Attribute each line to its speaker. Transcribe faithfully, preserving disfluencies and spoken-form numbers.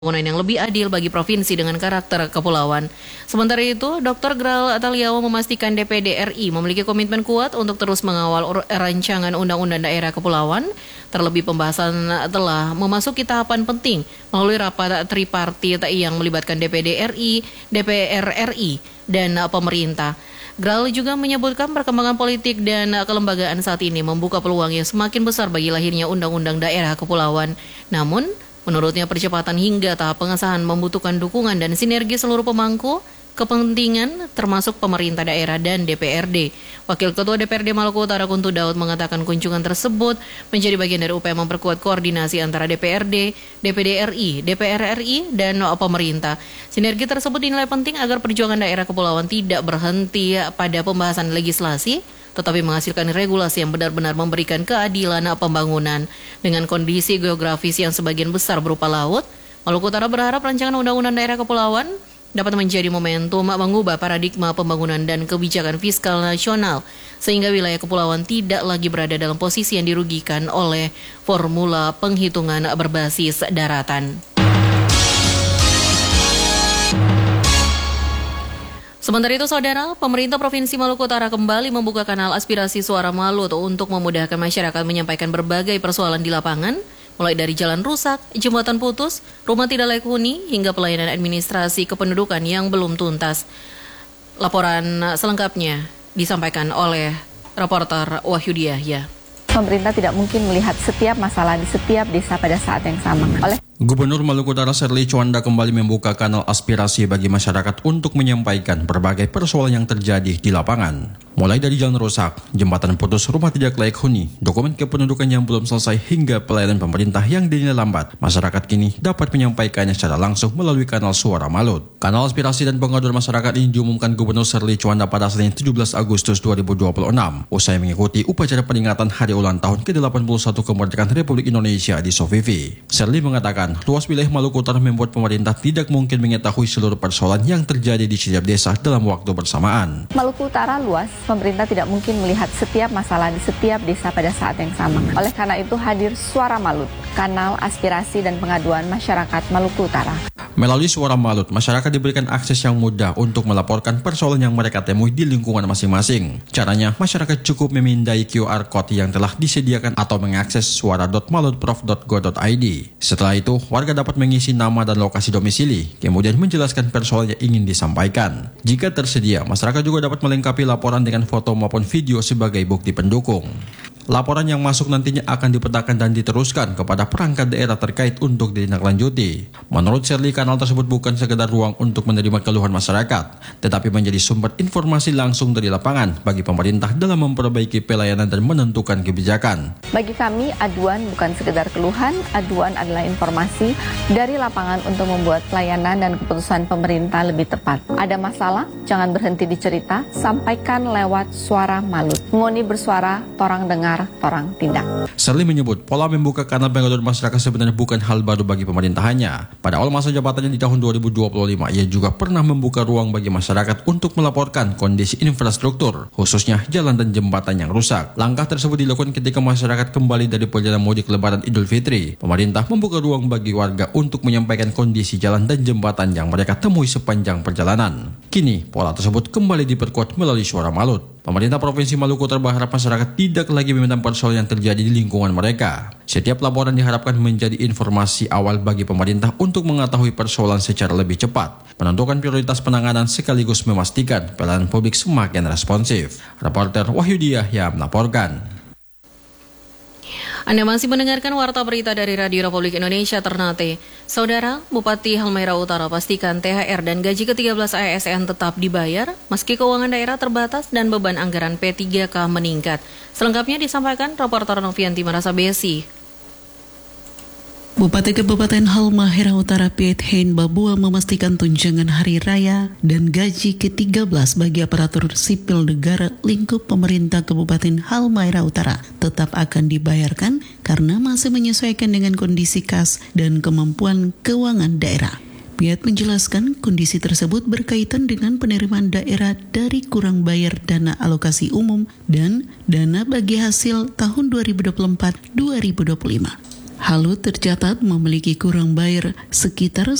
Speaker 1: pembangunan yang lebih adil bagi provinsi dengan karakter kepulauan. Sementara itu, Doktor Gral Ataliawa memastikan D P D R I memiliki komitmen kuat untuk terus mengawal rancangan Undang-Undang Daerah Kepulauan. Terlebih pembahasan telah memasuki tahapan penting melalui rapat tripartit yang melibatkan D P D R I, D P R R I, dan pemerintah. Gral juga menyebutkan perkembangan politik dan kelembagaan saat ini membuka peluang yang semakin besar bagi lahirnya Undang-Undang Daerah Kepulauan. Namun, menurutnya percepatan hingga tahap pengesahan membutuhkan dukungan dan sinergi seluruh pemangku kepentingan termasuk pemerintah daerah dan D P R D. Wakil Ketua D P R D Maluku Utara Kuntu Daud mengatakan kunjungan tersebut menjadi bagian dari upaya memperkuat koordinasi antara D P R D, D P D R I, D P R R I, dan pemerintah. Sinergi tersebut dinilai penting agar perjuangan daerah kepulauan tidak berhenti pada pembahasan legislasi, tetapi menghasilkan regulasi yang benar-benar memberikan keadilan pembangunan. Dengan kondisi geografis yang sebagian besar berupa laut, Maluku Utara berharap rancangan Undang-Undang Daerah Kepulauan dapat menjadi momentum mengubah paradigma pembangunan dan kebijakan fiskal nasional, sehingga wilayah kepulauan tidak lagi berada dalam posisi yang dirugikan oleh formula penghitungan berbasis daratan. Sementara itu, saudara, pemerintah Provinsi Maluku Utara kembali membuka kanal aspirasi suara Malut untuk memudahkan masyarakat menyampaikan berbagai persoalan di lapangan, mulai dari jalan rusak, jembatan putus, rumah tidak layak huni, hingga pelayanan administrasi kependudukan yang belum tuntas. Laporan selengkapnya disampaikan oleh reporter Wahyudi Yahya.
Speaker 2: Pemerintah tidak mungkin melihat setiap masalah di setiap desa pada saat yang sama. Oleh
Speaker 3: Gubernur Maluku Utara Sherly Chowanda kembali membuka kanal aspirasi bagi masyarakat untuk menyampaikan berbagai persoalan yang terjadi di lapangan. Mulai dari jalan rusak, jembatan putus, rumah tidak layak huni, dokumen kependudukan yang belum selesai, hingga pelayanan pemerintah yang dinilai lambat. Masyarakat kini dapat menyampaikannya secara langsung melalui kanal Suara Malut. Kanal aspirasi dan pengaduan masyarakat ini diumumkan Gubernur Sherly Chowanda pada Senin tujuh belas Agustus dua ribu dua puluh enam, usai mengikuti upacara peringatan Hari Ulang Tahun ke delapan puluh satu Kemerdekaan Republik Indonesia di Sovivi. Sherly mengatakan, luas wilayah Maluku Utara membuat pemerintah tidak mungkin mengetahui seluruh persoalan yang terjadi di setiap desa dalam waktu bersamaan.
Speaker 2: Maluku Utara luas, pemerintah tidak mungkin melihat setiap masalah di setiap desa pada saat yang sama. Oleh karena itu hadir Suara Malut, kanal aspirasi dan pengaduan masyarakat Maluku Utara.
Speaker 3: Melalui Suara Malut, masyarakat diberikan akses yang mudah untuk melaporkan persoalan yang mereka temui di lingkungan masing-masing. Caranya, masyarakat cukup memindai Q R Code yang telah disediakan atau mengakses suara dot malutprof dot go dot i d. Setelah itu, warga dapat mengisi nama dan lokasi domisili, kemudian menjelaskan persoalan yang ingin disampaikan. Jika tersedia, masyarakat juga dapat melengkapi laporan dengan foto maupun video sebagai bukti pendukung. Laporan yang masuk nantinya akan dipetakan dan diteruskan kepada perangkat daerah terkait untuk ditindaklanjuti. Menurut Sherly, kanal tersebut bukan sekedar ruang untuk menerima keluhan masyarakat, tetapi menjadi sumber informasi langsung dari lapangan bagi pemerintah dalam memperbaiki pelayanan dan menentukan kebijakan.
Speaker 2: Bagi kami, aduan bukan sekedar keluhan, aduan adalah informasi dari lapangan untuk membuat pelayanan dan keputusan pemerintah lebih tepat. Ada masalah, jangan berhenti dicerita, sampaikan lewat Suara Malut. Ngoni bersuara, torang dengar, torang tindak.
Speaker 3: Sherly menyebut pola membuka kanal pengaduan masyarakat sebenarnya bukan hal baru bagi pemerintahannya. Pada awal masa jabatannya di tahun dua ribu dua puluh lima, ia juga pernah membuka ruang bagi masyarakat untuk melaporkan kondisi infrastruktur, khususnya jalan dan jembatan yang rusak. Langkah tersebut dilakukan ketika masyarakat kembali dari perjalanan mudik Lebaran Idul Fitri. Pemerintah membuka ruang bagi warga untuk menyampaikan kondisi jalan dan jembatan yang mereka temui sepanjang perjalanan. Kini, pola tersebut kembali diperkuat melalui Suara Malut. Pemerintah Provinsi Maluku Utara berharap masyarakat tidak lagi memendam persoalan yang terjadi di lingkungan mereka. Setiap laporan diharapkan menjadi informasi awal bagi pemerintah untuk mengetahui persoalan secara lebih cepat, menentukan prioritas penanganan sekaligus memastikan pelayanan publik semakin responsif. Reporter Wahyudi Yahya melaporkan.
Speaker 1: Anda masih mendengarkan Warta Berita dari Radio Republik Indonesia Ternate. Saudara, Bupati Halmahera Utara pastikan T H R dan gaji ke tiga belas A S N tetap dibayar meski keuangan daerah terbatas dan beban anggaran P tiga K meningkat. Selengkapnya disampaikan reporter Novianti Marasabesi.
Speaker 4: Bupati Kabupaten Halmahera Utara Piet Hein Babua memastikan tunjangan hari raya dan gaji ke tiga belas bagi aparatur sipil negara lingkup pemerintah Kabupaten Halmahera Utara tetap akan dibayarkan karena masih menyesuaikan dengan kondisi kas dan kemampuan keuangan daerah. Piet menjelaskan kondisi tersebut berkaitan dengan penerimaan daerah dari kurang bayar dana alokasi umum dan dana bagi hasil tahun dua ribu dua puluh empat dua ribu dua puluh lima. Halut tercatat memiliki kurang bayar sekitar